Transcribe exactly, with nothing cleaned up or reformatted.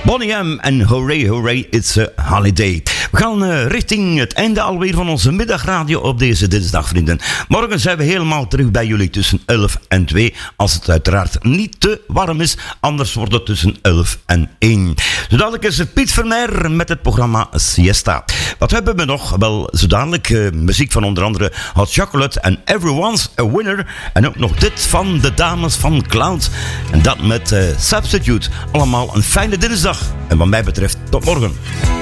Bonnie M en Hooray Hooray It's a Holiday. We gaan uh, richting het einde alweer van onze middagradio op deze dinsdag, vrienden. Morgen zijn we helemaal terug bij jullie tussen elf en twee. Als het uiteraard niet te warm is. Anders wordt het tussen elf en één. Zo dadelijk is het Piet Vermeer met het programma Siesta. Wat hebben we nog? Wel, zo dadelijk uh, muziek van onder andere Hot Chocolate en Everyone's a Winner. En ook nog dit van de dames van Cloud. En dat met uh, Substitute. Allemaal een fijne dinsdag. En wat mij betreft, tot morgen.